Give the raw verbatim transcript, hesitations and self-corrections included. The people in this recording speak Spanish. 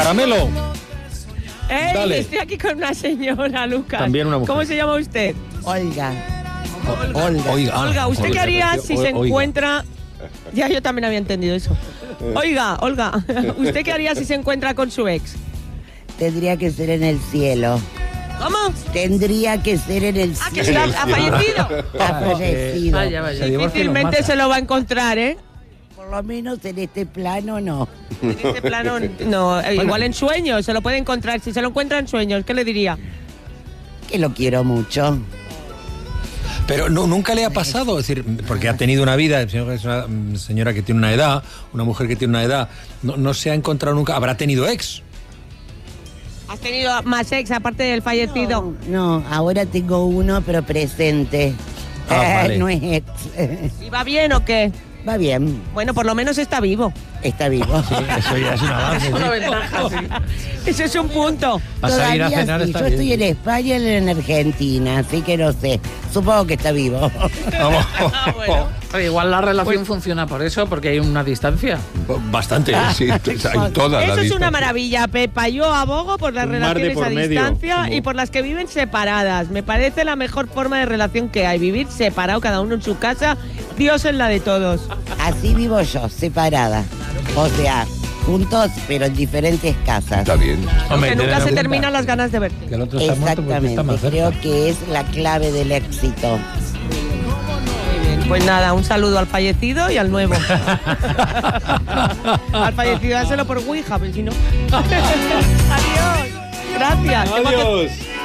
Caramelo. Ey, Dale. estoy aquí con una señora, Lucas. También una mujer. ¿Cómo se llama usted? Olga. Olga. Oiga, Olga, ¿usted Olga. qué haría si se Oiga. encuentra...? Ya, yo también había entendido eso. Oiga, Olga, ¿usted qué haría si se encuentra con su ex? Tendría que ser en el cielo. ¿Cómo? Tendría que ser en el ¿Ah, que cielo. está, ha fallecido? Ha fallecido. Vaya, vaya. Difícilmente se lo va a encontrar, ¿eh? Por lo menos en este plano no. En este plano, no. eh, Igual en sueños, se lo puede encontrar. Si se lo encuentra en sueños, ¿qué le diría? Que lo quiero mucho. Pero no, nunca le ha pasado, es decir, porque ha tenido una vida, es una mm, señora que tiene una edad, una mujer que tiene una edad, no, no se ha encontrado nunca, habrá tenido ex. ¿Has tenido más ex aparte del fallecido? No, ahora tengo uno, pero presente. Ah, Eh, vale. No es ex. ¿Y va bien o qué? Va bien, Bueno, por lo menos está vivo. está vivo. Eso ya es un avance. Es una ventaja, sí. Eso es un punto. A salir a Todavía cenar sí. está Yo bien. estoy en España y él en Argentina, así que no sé. Supongo que está vivo. Vamos. Ah, bueno. Pero igual la relación funciona por eso, porque hay una distancia. Bastante, sí, hay todas. Eso la es una distancia. maravilla, Pepa. Yo abogo por las Un mar de relaciones por a medio, distancia como- y por las que viven separadas. Me parece la mejor forma de relación que hay. Vivir separado, cada uno en su casa, Dios en la de todos. Así vivo yo, separada. O sea, juntos, pero en diferentes casas. Está bien. Hombre, que nunca ten en se cuenta terminan las ganas de verte. Que el otro está muerto porque está Exactamente, más cerca. creo que es la clave del éxito. Muy bien. Pues nada, un saludo al fallecido y al nuevo. Al fallecido, dáselo por Ouija, pero si no. Adiós. Gracias. Adiós.